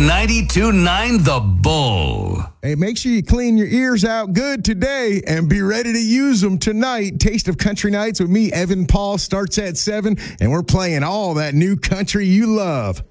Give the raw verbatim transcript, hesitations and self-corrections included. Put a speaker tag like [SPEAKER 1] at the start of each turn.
[SPEAKER 1] ninety-two point nine The Bull.
[SPEAKER 2] Hey, make sure you clean your ears out good today and be ready to use them tonight. Taste of Country Nights with me, Evan Paul, starts at seven, and we're playing all that new country you love.